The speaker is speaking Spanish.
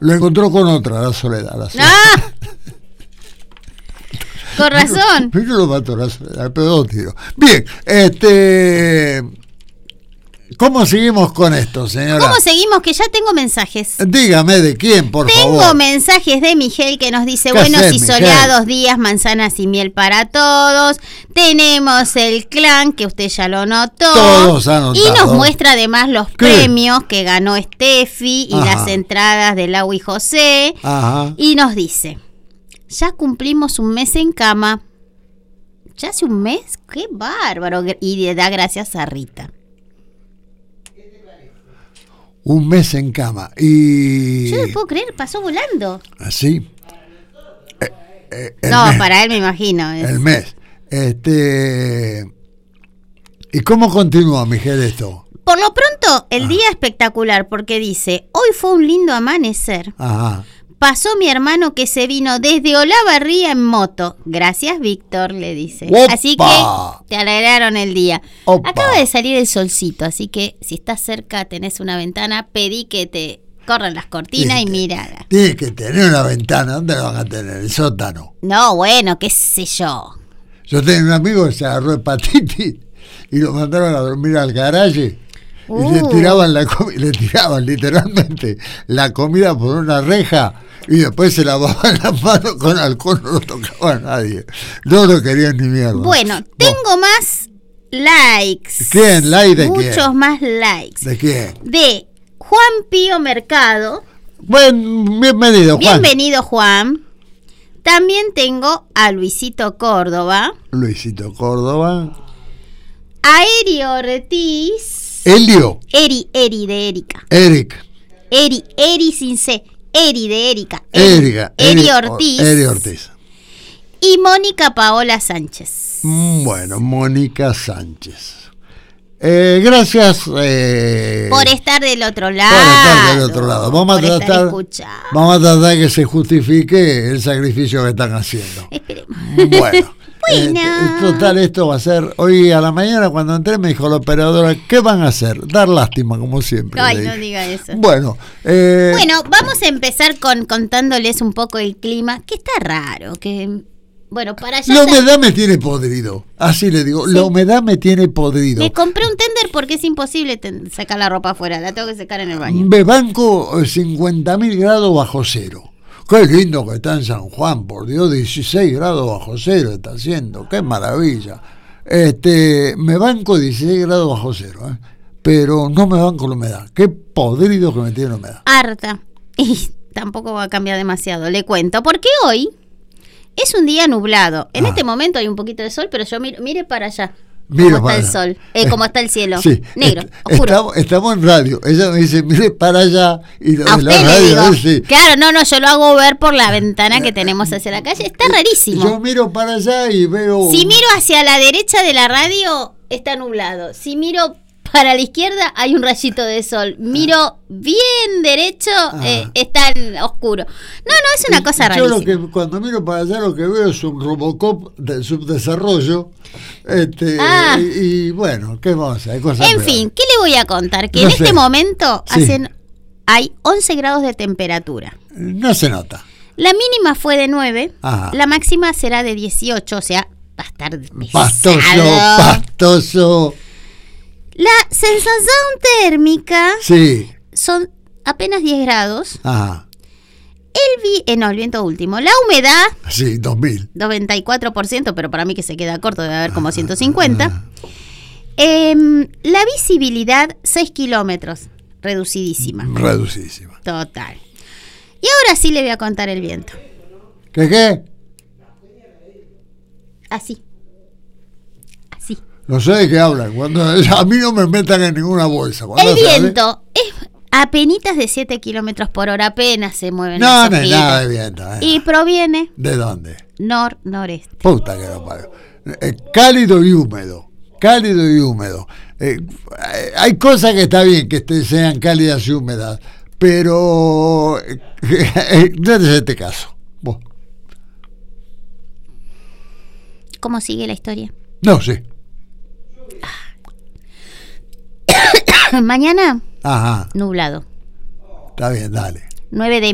Lo encontró con otra, la Soledad. ¡Ah! Con razón. Pero lo mató la Soledad, pero 2 tiros. Bien, ¿cómo seguimos con esto, señora? ¿Cómo seguimos? Que ya tengo mensajes. Dígame de quién, por favor. Tengo mensajes de Miguel que nos dice: ¿Qué buenos hacés, y Miguel? soleados días, manzanas y miel para todos. Tenemos el clan, que usted ya lo notó. Todos anotado. Y nos muestra además los ¿Qué? premios que ganó Steffi y Ajá. las entradas de Lau y José. Ajá. Y nos dice: ya cumplimos un mes en cama. ¿Ya hace un mes? ¡Qué bárbaro! Y le da gracias a Rita. Un mes en cama. Y. Yo no puedo creer, pasó volando. Así. No, para él me imagino. El mes. ¿Y cómo continúa, Miguel, esto? Por lo pronto, el día espectacular, porque dice: hoy fue un lindo amanecer. Ajá. Pasó mi hermano que se vino desde Olavarría en moto. Gracias, Víctor, le dice. ¡Opa! Así que te alegraron el día. ¡Opa! Acaba de salir el solcito, así que si estás cerca, tenés una ventana, pedí que te corran las cortinas y mira. Tiene que tener una ventana. ¿Dónde la van a tener? El sótano. No, bueno, qué sé yo. Yo tenía un amigo que se agarró hepatitis y lo mandaron a dormir al garaje. Y le tiraban le tiraban literalmente la comida por una reja y después se lavaban las manos con alcohol, no lo tocaba a nadie. No lo querían ni mierda. Bueno, tengo más likes. ¿Quién? ¿Like de quién? Muchos más likes. ¿De quién? De Juan Pío Mercado. Bienvenido, Juan. Bienvenido, Juan. También tengo a Luisito Córdoba. Luisito Córdoba. A Eri Ortiz. Elio. Eri de Erika. Eric. Eri sin C. Eri de Erika. Erika. Eri Ortiz. Eri Ortiz. Y Mónica Paola Sánchez. Bueno, Mónica Sánchez. Gracias Por estar del otro lado. Por estar del otro lado. Vamos a tratar que se justifique el sacrificio que están haciendo. Esperemos. Bueno. Bueno. Total, esto va a ser hoy a la mañana cuando entré me dijo la operadora, ¿qué van a hacer? Dar lástima, como siempre. Ay, no diga eso. Bueno, bueno, vamos a empezar contándoles un poco el clima, que está raro, que bueno, para allá. La humedad me tiene podrido, así le digo, sí. La humedad me tiene podrido. Me compré un tender porque es imposible sacar la ropa afuera, la tengo que secar en el baño. Me banco 50.000 grados bajo cero. Qué lindo que está en San Juan, por Dios, 16 grados bajo cero está haciendo, qué maravilla. Me banco 16 grados bajo cero, pero no me banco la humedad. Qué podrido que me tiene la humedad. Harta. Y tampoco va a cambiar demasiado, le cuento, porque hoy es un día nublado. En este momento hay un poquito de sol, pero yo mire para allá. ¿Cómo está el sol? ¿Cómo está el cielo? Sí, negro, oscuro. Estamos en radio. Ella me dice, mire para allá. Y a usted le digo. Sí. Claro, no, yo lo hago ver por la ventana que tenemos hacia la calle. Está rarísimo. Yo miro para allá y veo... Si miro hacia la derecha de la radio, está nublado. Si miro para la izquierda, hay un rayito de sol. Miro bien derecho, está oscuro. No, es una cosa rarísima. Cuando miro para allá lo que veo es un Robocop del subdesarrollo. Y bueno, ¿qué vamos a hacer? Hay cosas en fin, ¿qué le voy a contar? Que no en este momento hay 11 grados de temperatura. No se nota. La mínima fue de 9, la máxima será de 18, o sea, va a estar pastoso. La sensación térmica son apenas 10 grados. El viento último. La humedad. Sí, 2000. 94%, pero para mí que se queda corto, debe haber como 150. La visibilidad, 6 kilómetros. Reducidísima. Total. Y ahora sí le voy a contar el viento. ¿Qué? Así. No sé de qué hablan. A mí no me metan en ninguna bolsa. El viento es apenitas de 7 kilómetros por hora, apenas se mueven. No es nada de viento. Y proviene. ¿De dónde? Noreste. Puta que no paro. Cálido y húmedo. Hay cosas que está bien que sean cálidas y húmedas, pero no es este caso. Vos. ¿Cómo sigue la historia? No sé. Mañana, Ajá. nublado. Está bien, dale. 9 de